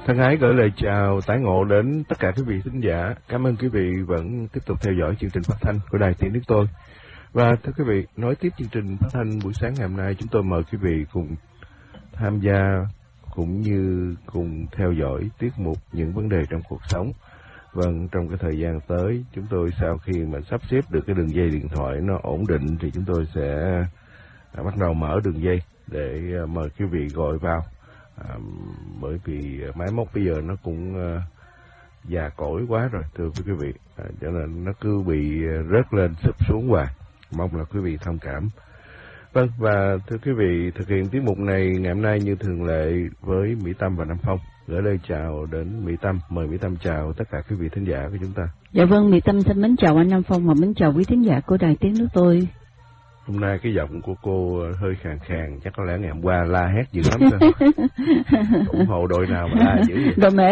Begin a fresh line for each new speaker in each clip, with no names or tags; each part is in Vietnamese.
Thân ái gửi lời chào tái ngộ đến tất cả quý vị khán giả. Cảm ơn quý vị vẫn tiếp tục theo dõi chương trình phát thanh của Đài Tiếng Nước Tôi. Và thưa quý vị, nối tiếp chương trình phát thanh buổi sáng ngày hôm nay, chúng tôi mời quý vị cùng tham gia cũng như cùng theo dõi tiết mục Những Vấn Đề Trong Cuộc Sống. Vâng, trong cái thời gian tới, chúng tôi sau khi mà sắp xếp được cái đường dây điện thoại nó ổn định thì chúng tôi sẽ bắt đầu mở đường dây để mời quý vị gọi vào. Bởi vì máy móc bây giờ nó cũng già cỗi quá rồi thưa quý vị, cho nên nó cứ bị rớt lên sụp xuống hoài. Mong là quý vị thông cảm. Vâng, và thưa quý vị, thực hiện tiết mục này ngày hôm nay như thường lệ với Mỹ Tâm và Nam Phong. Gửi lời chào đến Mỹ Tâm, mời Mỹ Tâm chào tất cả quý vị thính giả của chúng ta.
Dạ vâng, Mỹ Tâm xin mến chào anh Nam Phong và mến chào quý thính giả của Đài Tiếng Nước Tôi.
Hôm nay cái giọng của cô hơi khàn khàn, chắc có lẽ ngày hôm qua la hét dữ lắm sao? ủng hộ đội nào mà la dữ vậy?
Đội Mễ.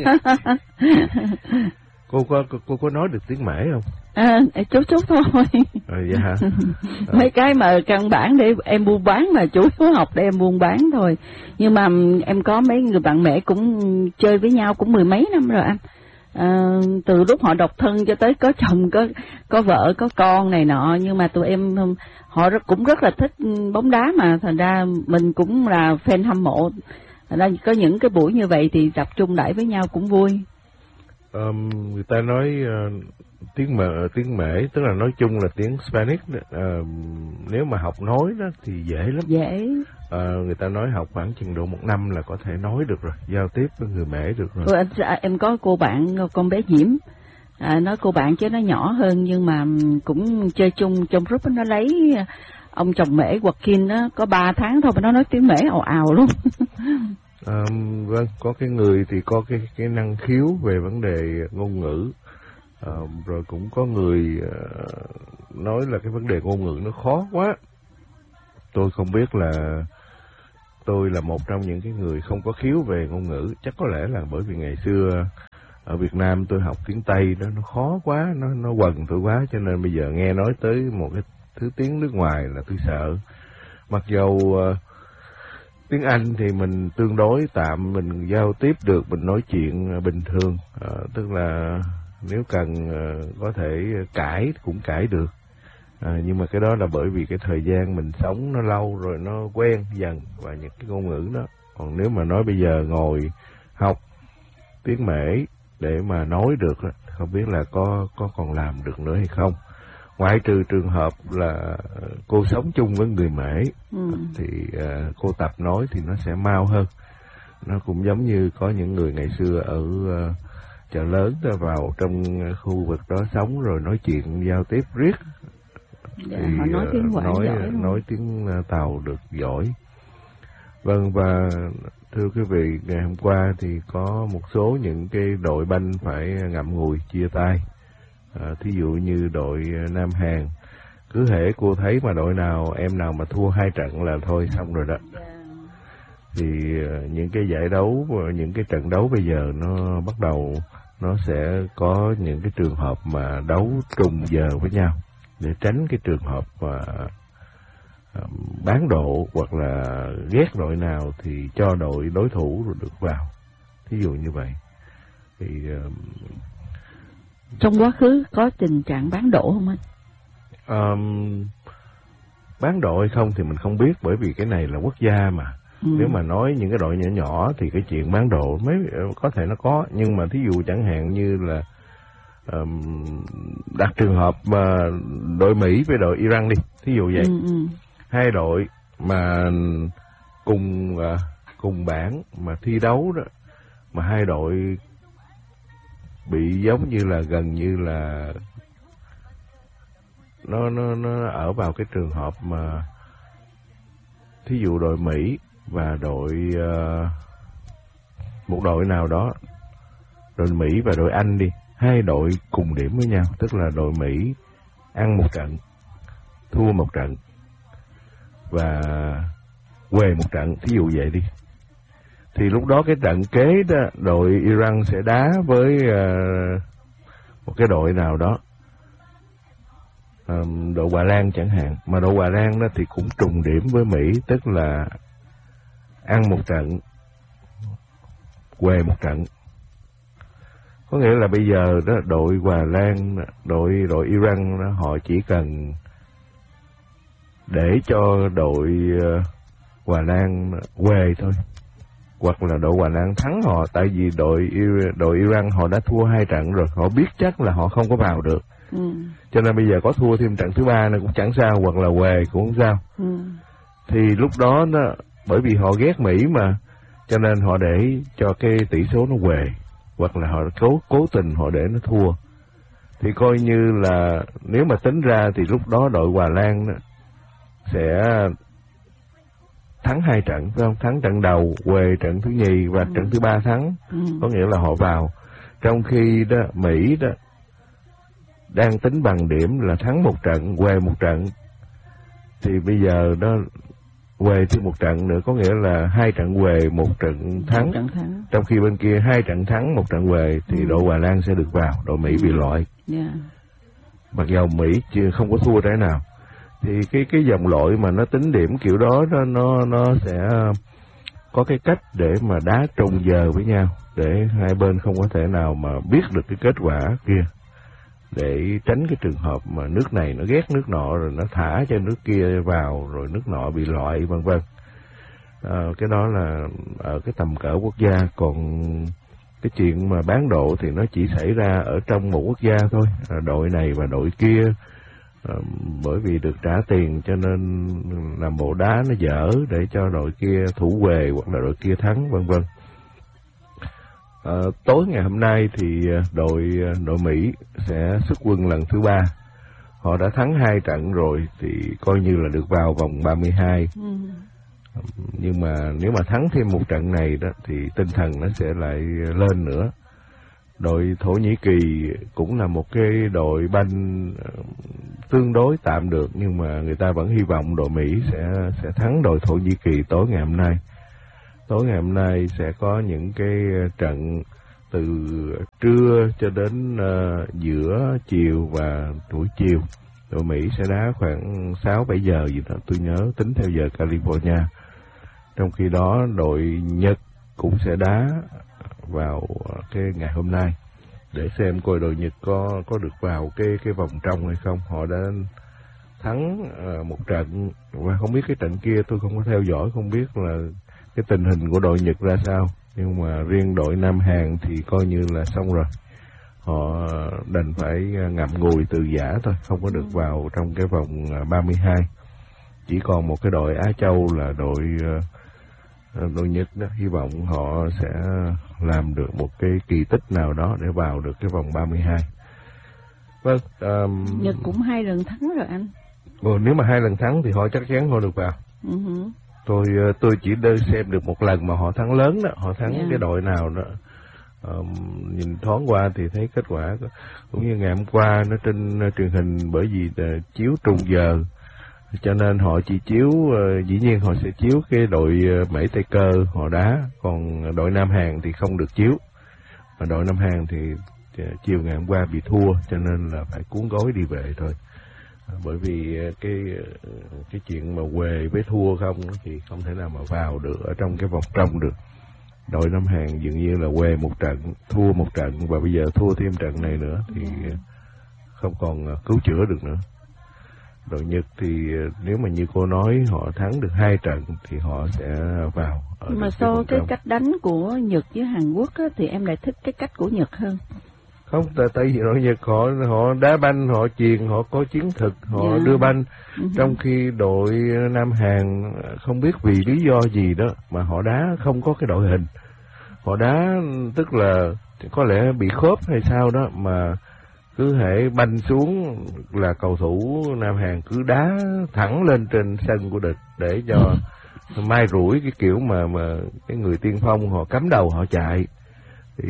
Cô có nói được tiếng Mễ không?
Chút thôi.
Vậy hả?
Mấy cái mà căn bản để em buôn bán mà chủ yếu học để em buôn bán thôi. Nhưng mà em có mấy người bạn Mễ cũng chơi với nhau cũng mười mấy năm rồi anh. Từ lúc họ độc thân cho tới có chồng, có vợ, có con này nọ, nhưng mà tụi em họ cũng rất là thích bóng đá mà, thành ra mình cũng là fan hâm mộ. Thành ra có những cái buổi như vậy thì tập trung đãi với nhau cũng vui.
Người ta nói tiếng Mễ, tức là nói chung là tiếng Spanish. Nếu mà học nói đó thì dễ lắm.
Dễ.
Người ta nói học khoảng chừng độ 1 năm là có thể nói được rồi, giao tiếp với người Mễ được rồi.
Em có cô bạn, con bé Diễm, nói cô bạn chứ nó nhỏ hơn nhưng mà cũng chơi chung trong group. Nó lấy ông chồng Mễ Joaquin đó, có 3 tháng thôi mà nó nói tiếng Mễ ào ào luôn.
Vâng, có cái người thì có cái năng khiếu về vấn đề ngôn ngữ, rồi cũng có người nói là cái vấn đề ngôn ngữ nó khó quá. Tôi không biết là tôi là một trong những cái người không có khiếu về ngôn ngữ, chắc có lẽ là bởi vì ngày xưa ở Việt Nam tôi học tiếng Tây đó, nó khó quá, nó quần tôi quá, cho nên bây giờ nghe nói tới một cái thứ tiếng nước ngoài là tôi sợ. Mặc dầu tiếng Anh thì mình tương đối tạm, mình giao tiếp được, mình nói chuyện bình thường, tức là nếu cần có thể cãi cũng cãi được. Nhưng mà cái đó là bởi vì cái thời gian mình sống nó lâu rồi, nó quen dần và những cái ngôn ngữ đó. Còn nếu mà nói bây giờ ngồi học tiếng Mễ để mà nói được, không biết là có còn làm được nữa hay không. Ngoại trừ trường hợp là cô sống chung với người Mễ thì cô tập nói thì nó sẽ mau hơn. Nó cũng giống như có những người ngày xưa ở chợ lớn vào trong khu vực đó sống rồi nói chuyện giao tiếp riết.
Dạ,
thì
họ nói tiếng
nói tiếng Tàu được giỏi. Vâng, và thưa quý vị, ngày hôm qua thì có một số những cái đội banh phải ngậm ngùi chia tay. Thí dụ như đội Nam Hàn, cứ hễ cô thấy mà đội nào em nào mà thua 2 trận là thôi xong rồi đó. Thì những cái giải đấu, những cái trận đấu bây giờ nó bắt đầu nó sẽ có những cái trường hợp mà đấu trùng giờ với nhau để tránh cái trường hợp mà bán độ hoặc là ghét đội nào thì cho đội đối thủ rồi được vào. Thí dụ như vậy. Thì
trong quá khứ có tình trạng bán độ không anh?
Bán độ hay không thì mình không biết, bởi vì cái này là quốc gia mà. Nếu mà nói những cái đội nhỏ nhỏ thì cái chuyện bán độ có thể nó có, nhưng mà thí dụ chẳng hạn như là đặt trường hợp mà đội Mỹ với đội Iran đi, thí dụ vậy. Hai đội mà cùng bảng mà thi đấu đó, mà hai đội bị giống như là gần như là nó ở vào cái trường hợp mà thí dụ đội Mỹ và một đội nào đó, đội Mỹ và đội Anh đi, hai đội cùng điểm với nhau, tức là đội Mỹ ăn 1 trận, thua 1 trận và què 1 trận, thí dụ vậy đi. Thì lúc đó cái trận kế đó, đội Iran sẽ đá với một cái đội nào đó, đội Hà Lan chẳng hạn, mà đội Hà Lan đó thì cũng trùng điểm với Mỹ, tức là ăn 1 trận què một trận. Có nghĩa là bây giờ đó đội Hà Lan, đội Iran đó, họ chỉ cần để cho đội Hà Lan què thôi, hoặc là đội Hà Lan thắng họ, tại vì đội Iran họ đã thua 2 trận rồi, họ biết chắc là họ không có vào được. Cho nên bây giờ có thua thêm trận thứ 3 nó cũng chẳng sao, hoặc là què cũng không sao. Thì lúc đó bởi vì họ ghét Mỹ mà, cho nên họ để cho cái tỷ số nó què, hoặc là họ cố tình họ để nó thua. Thì coi như là nếu mà tính ra thì lúc đó đội Hà Lan sẽ thắng 2 trận, phải không? Thắng trận đầu, què trận thứ nhì và trận thứ 3 thắng. Có nghĩa là họ vào. Trong khi đó Mỹ đó đang tính bằng điểm là thắng 1 trận, què 1 trận. Thì bây giờ đó què thêm 1 trận nữa, có nghĩa là 2 trận què, 1 trận thắng. Trong khi bên kia 2 trận thắng, 1 trận què, thì đội Hà Lan sẽ được vào, đội Mỹ bị loại. Mặc dầu Mỹ chưa không có thua trái nào. Thì cái dòng loại mà nó tính điểm kiểu đó nó sẽ có cái cách để mà đá trùng giờ với nhau, để hai bên không có thể nào mà biết được cái kết quả kia, để tránh cái trường hợp mà nước này nó ghét nước nọ rồi nó thả cho nước kia vào rồi nước nọ bị loại, vân vân. Cái đó là ở cái tầm cỡ quốc gia. Còn cái chuyện mà bán độ thì nó chỉ xảy ra ở trong một quốc gia thôi, đội này và đội kia bởi vì được trả tiền cho nên làm bộ đá nó dở để cho đội kia thủ què hoặc là đội kia thắng, vân vân. Tối ngày hôm nay thì đội Mỹ sẽ xuất quân lần thứ 3. Họ đã thắng 2 trận rồi thì coi như là được vào vòng 32. Nhưng mà nếu mà thắng thêm 1 trận này đó thì tinh thần nó sẽ lại lên nữa. Đội Thổ Nhĩ Kỳ cũng là một cái đội banh tương đối tạm được, nhưng mà người ta vẫn hy vọng đội Mỹ sẽ thắng đội Thổ Nhĩ Kỳ tối ngày hôm nay. Tối ngày hôm nay sẽ có những cái trận từ trưa cho đến giữa chiều và buổi chiều. Đội Mỹ sẽ đá khoảng 6-7 giờ gì đó, tôi nhớ tính theo giờ California. Trong khi đó đội Nhật cũng sẽ đá vào cái ngày hôm nay để xem coi đội Nhật có được vào cái vòng trong hay không. Họ đã thắng 1 trận và không biết cái trận kia tôi không có theo dõi, không biết là cái tình hình của đội Nhật ra sao. Nhưng mà riêng đội Nam Hàn thì coi như là xong rồi, họ đành phải ngậm ngùi từ giã thôi, không có được vào trong cái vòng 32. Chỉ còn một cái đội Á Châu là đội Nhật đó, hy vọng họ sẽ làm được một cái kỳ tích nào đó để vào được cái vòng 32. Vâng,
Nhật cũng 2 lần thắng rồi anh.
Nếu mà 2 lần thắng thì họ chắc chắn họ được vào. Tôi chỉ xem được 1 lần mà họ thắng lớn đó, họ thắng cái đội nào đó. Nhìn thoáng qua thì thấy kết quả cũng như ngày hôm qua nó trên truyền hình, bởi vì chiếu trùng giờ cho nên họ chỉ chiếu, dĩ nhiên họ sẽ chiếu cái đội Mỹ Tây Cơ họ đá, còn đội Nam Hàn thì không được chiếu. Mà đội Nam Hàn thì chiều ngày hôm qua bị thua cho nên là phải cuốn gói đi về thôi. Bởi vì cái chuyện mà què với thua không thì không thể nào mà vào được ở trong cái vòng trong được. Đội Nam Hàn dường như là què 1 trận, thua 1 trận và bây giờ thua thêm trận này nữa thì không còn cứu chữa được nữa. Đội Nhật thì nếu mà như cô nói họ thắng được 2 trận thì họ sẽ vào.
Mà so cái cách đánh của Nhật với Hàn Quốc á, thì em lại thích cái cách của Nhật hơn.
Không, tại vì đội Nhật họ đá banh, họ chuyền, họ có chiến thực, họ đưa banh. Trong khi đội Nam Hàn không biết vì lý do gì đó mà họ đá không có cái đội hình. Họ đá tức là có lẽ bị khớp hay sao đó mà cứ hễ banh xuống là cầu thủ Nam Hàn cứ đá thẳng lên trên sân của địch để cho mai rủi cái kiểu mà cái người tiên phong họ cắm đầu họ chạy. Thì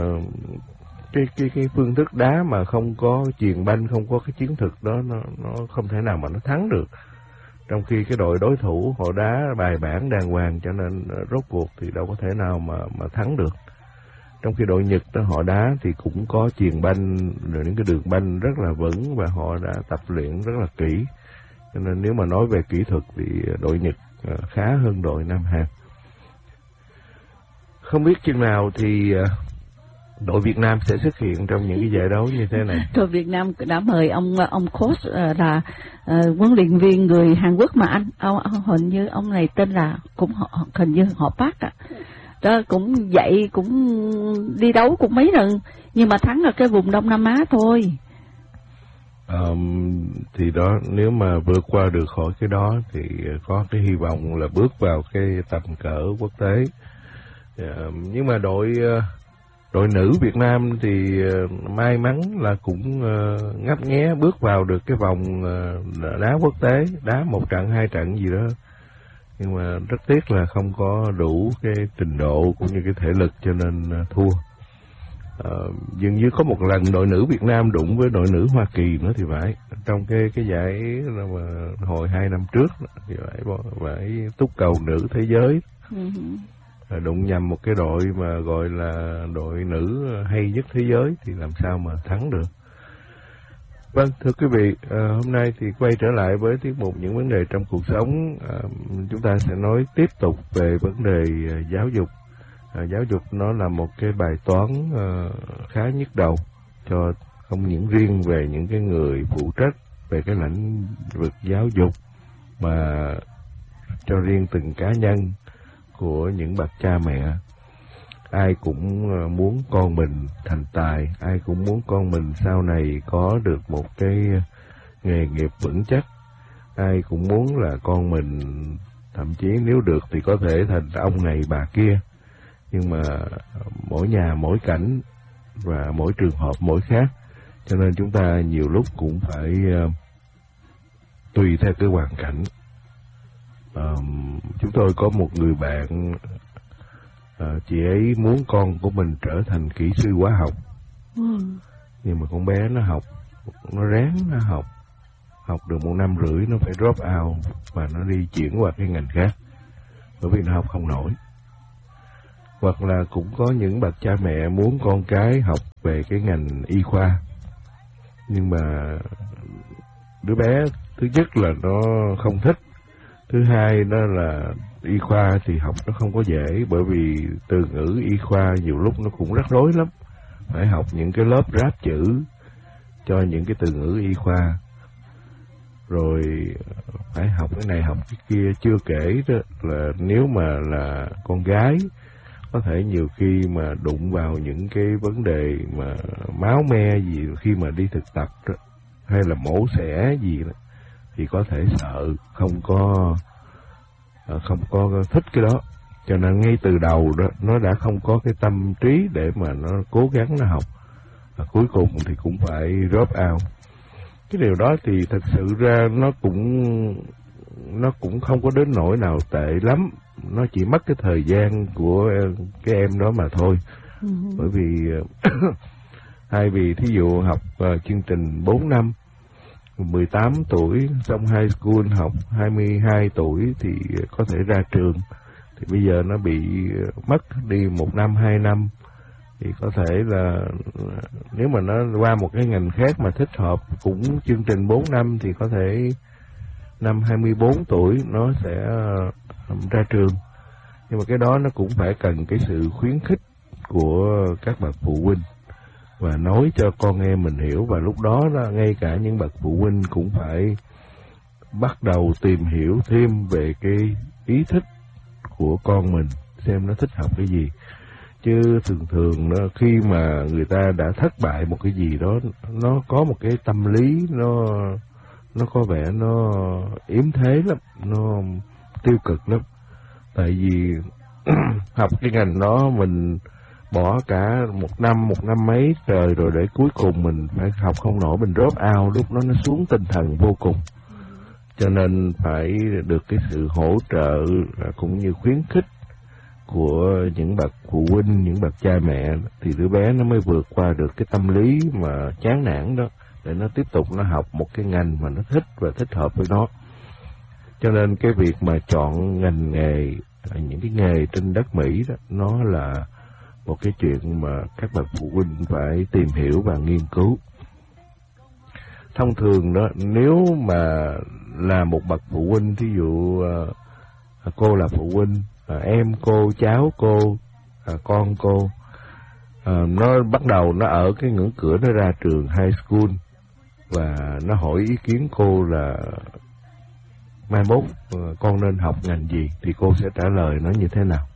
cái phương thức đá mà không có chuyền banh, không có cái chiến thực đó nó không thể nào mà nó thắng được. Trong khi cái đội đối thủ họ đá bài bản đàng hoàng cho nên rốt cuộc thì đâu có thể nào mà thắng được. Trong khi đội Nhật đó họ đá thì cũng có chuyền banh rồi những cái đường banh rất là vững và họ đã tập luyện rất là kỹ. Cho nên nếu mà nói về kỹ thuật thì đội Nhật khá hơn đội Nam Hàn. không biết chừng nào thì đội Việt Nam sẽ xuất hiện trong những cái giải đấu như thế này.
Đội Việt Nam đã mời ông coach là huấn luyện viên người Hàn Quốc mà anh, hình như ông này tên là cũng hình như họ Park ạ. Đó cũng dạy, cũng đi đấu cũng mấy lần, nhưng mà thắng ở cái vùng Đông Nam Á thôi.
Thì đó, nếu mà vượt qua được khỏi cái đó thì có cái hy vọng là bước vào cái tầm cỡ quốc tế. Nhưng mà đội nữ Việt Nam thì may mắn là cũng ngấp nghé bước vào được cái vòng đá quốc tế, đá 1 trận 2 trận gì đó. Nhưng mà rất tiếc là không có đủ cái trình độ cũng như cái thể lực cho nên thua. Dường như có một lần đội nữ Việt Nam đụng với đội nữ Hoa Kỳ nữa thì phải, trong cái giải mà hồi 2 năm trước thì phải túc cầu nữ thế giới. Đụng nhầm một cái đội mà gọi là đội nữ hay nhất thế giới thì làm sao mà thắng được. Vâng, thưa quý vị, hôm nay thì quay trở lại với tiết mục Những Vấn Đề Trong Cuộc Sống. Chúng ta sẽ nói tiếp tục về vấn đề giáo dục. Giáo dục nó là một cái bài toán khá nhức đầu, cho không những riêng về những cái người phụ trách về cái lĩnh vực giáo dục, mà cho riêng từng cá nhân của những bậc cha mẹ. Ai cũng muốn con mình thành tài, ai cũng muốn con mình sau này có được một cái nghề nghiệp vững chắc, ai cũng muốn là con mình thậm chí nếu được thì có thể thành ông này bà kia. Nhưng mà mỗi nhà mỗi cảnh và mỗi trường hợp mỗi khác, cho nên chúng ta nhiều lúc cũng phải tùy theo cái hoàn cảnh. Chúng tôi có một người bạn, chị ấy muốn con của mình trở thành kỹ sư hóa học. Nhưng mà con bé nó học, nó ráng nó học được 1 năm rưỡi nó phải drop out và nó đi chuyển qua cái ngành khác, bởi vì nó học không nổi. Hoặc là cũng có những bậc cha mẹ muốn con cái học về cái ngành y khoa, nhưng mà đứa bé thứ nhất là nó không thích, thứ hai đó là y khoa thì học nó không có dễ, bởi vì từ ngữ y khoa nhiều lúc nó cũng rắc rối lắm, phải học những cái lớp ráp chữ cho những cái từ ngữ y khoa, rồi phải học cái này học cái kia. Chưa kể đó là nếu mà là con gái, có thể nhiều khi mà đụng vào những cái vấn đề mà máu me gì khi mà đi thực tập đó, hay là mổ xẻ gì đó, thì có thể sợ, không có thích cái đó. Cho nên ngay từ đầu đó nó đã không có cái tâm trí để mà nó cố gắng nó học, và cuối cùng thì cũng phải drop out. Cái điều đó thì thật sự ra nó cũng không có đến nỗi nào tệ lắm, nó chỉ mất cái thời gian của cái em đó mà thôi. Bởi vì thay vì thí dụ học chương trình 4 năm, 18 tuổi xong high school học 22 tuổi thì có thể ra trường, thì bây giờ nó bị mất đi 1 năm 2 năm, thì có thể là nếu mà nó qua một cái ngành khác mà thích hợp cũng chương trình 4 năm thì có thể năm 24 tuổi nó sẽ ra trường. Nhưng mà cái đó nó cũng phải cần cái sự khuyến khích của các bậc phụ huynh và nói cho con em mình hiểu. Và lúc đó ngay cả những bậc phụ huynh cũng phải bắt đầu tìm hiểu thêm về cái ý thích của con mình, xem nó thích học cái gì. Chứ thường khi mà người ta đã thất bại một cái gì đó, nó có một cái tâm lý nó có vẻ nó yếm thế lắm, nó tiêu cực lắm. Tại vì học cái ngành đó mình bỏ cả 1 năm mấy trời rồi, để cuối cùng mình phải học không nổi, mình drop out, lúc đó nó xuống tinh thần vô cùng. Cho nên phải được cái sự hỗ trợ cũng như khuyến khích của những bậc phụ huynh, những bậc cha mẹ, thì đứa bé nó mới vượt qua được cái tâm lý mà chán nản đó, để nó tiếp tục nó học một cái ngành mà nó thích và thích hợp với nó. Cho nên cái việc mà chọn ngành nghề, những cái nghề trên đất Mỹ đó, nó là một cái chuyện mà các bậc phụ huynh phải tìm hiểu và nghiên cứu. Thông thường đó, nếu mà là một bậc phụ huynh, thí dụ cô là phụ huynh, em cô, cháu cô con cô nó bắt đầu nó ở cái ngưỡng cửa nó ra trường high school, và nó hỏi ý kiến cô là mai mốt con nên học ngành gì, thì cô sẽ trả lời nó như thế nào?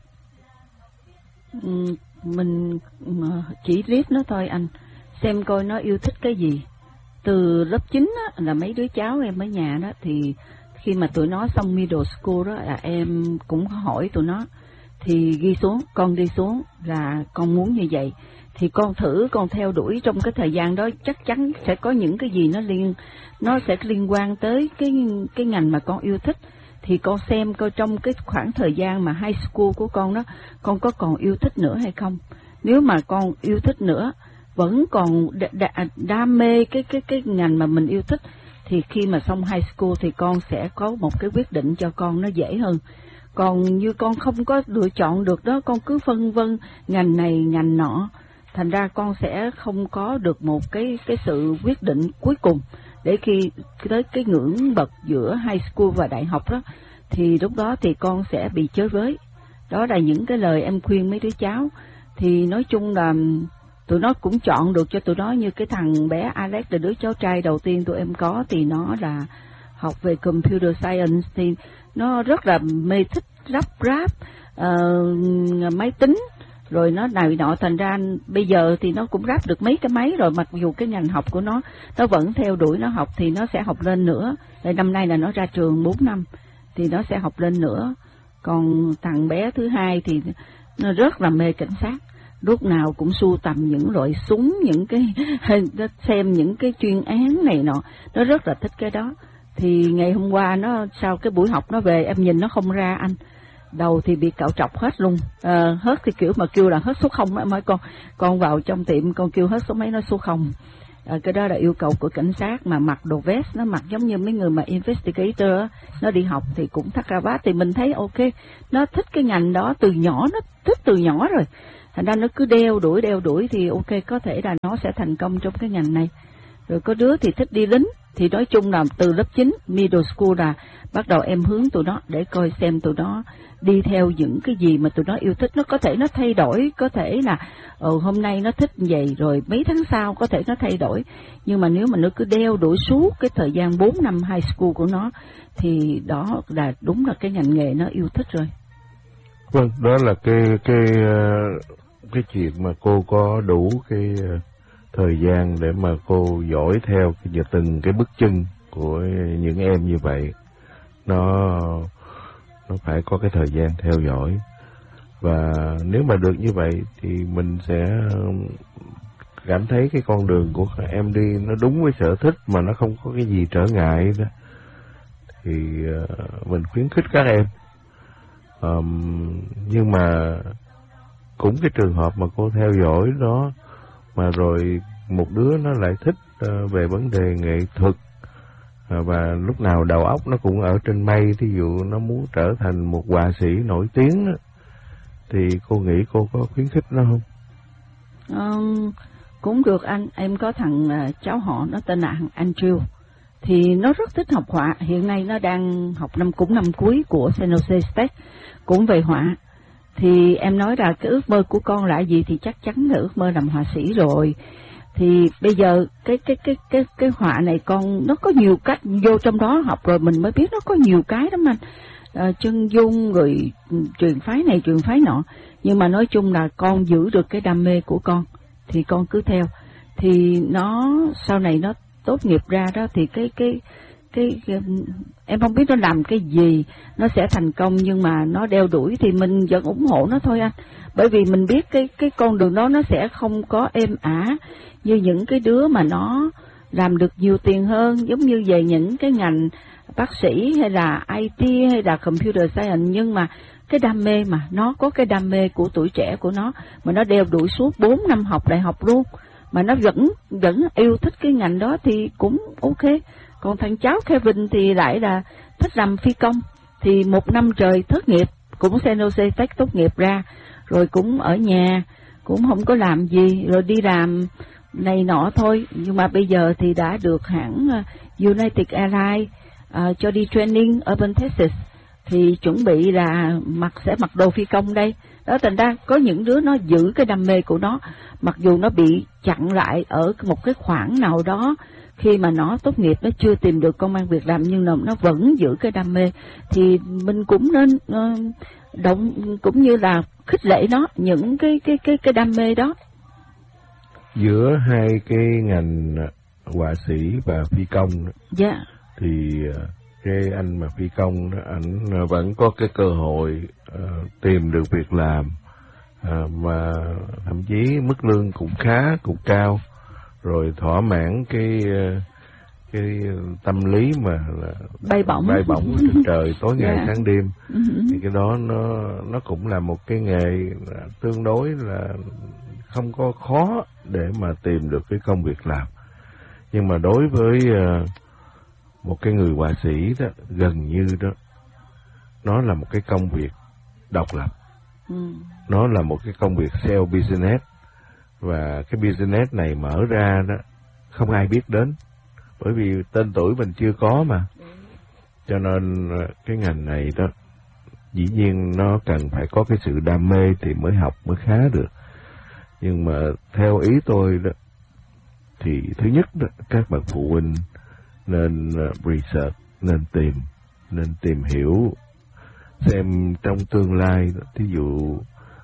Mình chỉ riết nó thôi anh, xem coi nó yêu thích cái gì. Từ lớp 9 á, là mấy đứa cháu em ở nhà đó, thì khi mà tụi nó xong middle school đó là em cũng hỏi tụi nó, thì ghi xuống, con ghi xuống là con muốn như vậy, thì con thử con theo đuổi trong cái thời gian đó, chắc chắn sẽ có những cái gì nó sẽ liên quan tới cái ngành mà con yêu thích. Thì con xem coi trong cái khoảng thời gian mà high school của con đó, con có còn yêu thích nữa hay không. Nếu mà con yêu thích nữa, vẫn còn đam mê cái ngành mà mình yêu thích, thì khi mà xong high school thì con sẽ có một cái quyết định cho con nó dễ hơn. Còn như con không có lựa chọn được đó, con cứ phân vân ngành này ngành nọ, thành ra con sẽ không có được một cái sự quyết định cuối cùng. Để khi tới cái ngưỡng bậc giữa high school và đại học đó, thì lúc đó thì con sẽ bị chới với. Đó là những cái lời em khuyên mấy đứa cháu. Thì nói chung là tụi nó cũng chọn được cho tụi nó, như cái thằng bé Alex là đứa cháu trai đầu tiên tụi em có, thì nó là học về computer science, thì nó rất là mê thích rap máy tính rồi nó này nọ, thành ra bây giờ thì nó cũng ráp được mấy cái máy rồi. Mặc dù cái ngành học của nó vẫn theo đuổi nó học, thì nó sẽ học lên nữa. Rồi năm nay là nó ra trường 4 năm thì nó sẽ học lên nữa. Còn thằng bé thứ hai thì nó rất là mê cảnh sát, lúc nào cũng sưu tầm những loại súng, những cái xem những cái chuyên án này nọ, nó rất là thích cái đó. Thì ngày hôm qua nó sau cái buổi học nó về, em nhìn nó không ra anh, đầu thì bị cạo trọc hết luôn. Hết thì kiểu mà kêu là hết số 0 á, mới con vào trong tiệm con kêu hết số mấy, nó số 0. Cái đó là yêu cầu của cảnh sát, mà mặc đồ vest, nó mặc giống như mấy người mà investigator á, nó đi học thì cũng thắt cravat. Thì mình thấy ok, nó thích cái ngành đó từ nhỏ, nó thích từ nhỏ rồi, thành ra nó cứ đeo đuổi thì ok, có thể là nó sẽ thành công trong cái ngành này. Rồi có đứa thì thích đi lính, thì nói chung là từ lớp 9 middle school là bắt đầu em hướng tụi nó để coi xem tụi nó đi theo những cái gì mà tụi nó yêu thích. Nó có thể nó thay đổi, có thể là hôm nay nó thích vậy rồi mấy tháng sau có thể nó thay đổi, nhưng mà nếu mà nó cứ đeo đuổi suốt cái thời gian 4 năm high school của nó, thì đó là đúng là cái ngành nghề nó yêu thích rồi.
Vâng, đó là cái chuyện mà cô có đủ cái thời gian để mà cô dõi theo từng cái bước chân của những em như vậy. Nó phải có cái thời gian theo dõi, và nếu mà được như vậy thì mình sẽ cảm thấy cái con đường của các em đi nó đúng với sở thích, mà nó không có cái gì trở ngại đó, thì mình khuyến khích các em. Nhưng mà cũng cái trường hợp mà cô theo dõi đó, mà rồi một đứa nó lại thích về vấn đề nghệ thuật, và lúc nào đầu óc nó cũng ở trên mây, thí dụ nó muốn trở thành một họa sĩ nổi tiếng đó, thì cô nghĩ cô có khuyến khích nó không?
Cũng được anh. Em có thằng cháu họ, nó tên là Andrew, thì nó rất thích học họa. Hiện nay nó đang học năm cuối của San Jose State, cũng về họa. Thì em nói là cái ước mơ của con là gì, thì chắc chắn là ước mơ làm họa sĩ rồi. Thì bây giờ cái họa này con nó có nhiều cách, vô trong đó học rồi mình mới biết nó có nhiều cái lắm anh. Chân dung rồi truyền phái này truyền phái nọ, nhưng mà nói chung là con giữ được cái đam mê của con thì con cứ theo. Thì nó sau này nó tốt nghiệp ra đó, thì cái em không biết nó làm cái gì nó sẽ thành công, nhưng mà nó đeo đuổi thì mình vẫn ủng hộ nó thôi anh. Bởi vì mình biết cái con đường đó nó sẽ không có êm ả như những cái đứa mà nó làm được nhiều tiền hơn, giống như về những cái ngành bác sĩ hay là IT hay là computer science. Nhưng mà cái đam mê, mà nó có cái đam mê của tuổi trẻ của nó, mà nó đeo đuổi suốt 4 năm học đại học luôn, mà nó vẫn yêu thích cái ngành đó thì cũng ok. Còn thằng cháu Kevin thì lại là thích làm phi công, thì 1 năm trời thất nghiệp, cũng San Jose State tốt nghiệp ra, rồi cũng ở nhà, cũng không có làm gì, rồi đi làm này nọ thôi. Nhưng mà bây giờ thì đã được hãng United Airlines cho đi training ở bên Texas, thì chuẩn bị là sẽ mặc đồ phi công đây. Đó, thành ra có những đứa nó giữ cái đam mê của nó, mặc dù nó bị chặn lại ở một cái khoảng nào đó, khi mà nó tốt nghiệp nó chưa tìm được công ăn việc làm, nhưng mà nó vẫn giữ cái đam mê, thì mình cũng nên động cũng như là khích lệ nó những cái đam mê đó.
Giữa hai cái ngành họa sĩ và phi công
Dạ.
thì cái anh mà phi công đó, ảnh vẫn có cái cơ hội tìm được việc làm, mà thậm chí mức lương cũng khá, cũng cao, rồi thỏa mãn cái tâm lý mà là bay bổng trên trời tối ngày sáng đêm. Thì cái đó nó cũng là một cái nghề tương đối là không có khó để mà tìm được cái công việc làm. Nhưng mà đối với một cái người họa sĩ đó, gần như đó, nó là một cái công việc độc lập. Nó là một cái công việc self business, và cái business này mở ra đó không ai biết đến, bởi vì tên tuổi mình chưa có mà. Cho nên cái ngành này đó dĩ nhiên nó cần phải có cái sự đam mê thì mới học mới khá được. Nhưng mà theo ý tôi đó, thì thứ nhất đó, các bậc phụ huynh nên research, nên tìm hiểu xem trong tương lai, thí dụ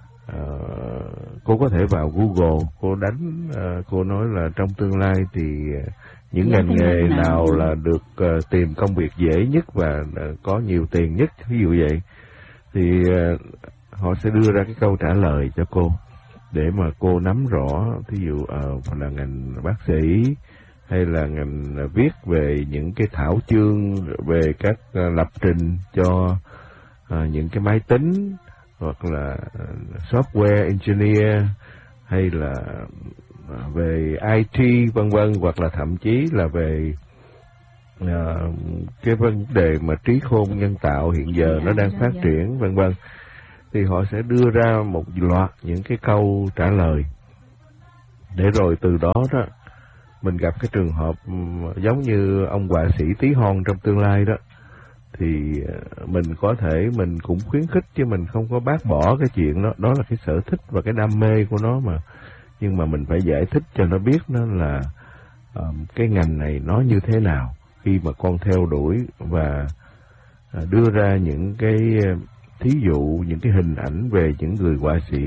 cô có thể vào Google, cô đánh, cô nói là trong tương lai thì những ngành nghề nào là được tìm công việc dễ nhất và có nhiều tiền nhất, ví dụ vậy, thì họ sẽ đưa ra cái câu trả lời cho cô để mà cô nắm rõ. Thí dụ là ngành bác sĩ, hay là ngành viết về những cái thảo chương về các lập trình cho những cái máy tính, hoặc là software engineer, hay là về IT vân vân, hoặc là thậm chí là về cái vấn đề mà trí khôn nhân tạo hiện giờ nó đang phát triển vân vân. Thì họ sẽ đưa ra một loạt những cái câu trả lời, để rồi từ đó đó mình gặp cái trường hợp giống như ông họa sĩ tí hon trong tương lai đó, thì mình có thể mình cũng khuyến khích, chứ mình không có bác bỏ cái chuyện đó. Đó là cái sở thích và cái đam mê của nó mà. Nhưng mà mình phải giải thích cho nó biết nó là cái ngành này nó như thế nào khi mà con theo đuổi, và đưa ra những cái thí dụ, những cái hình ảnh về những người họa sĩ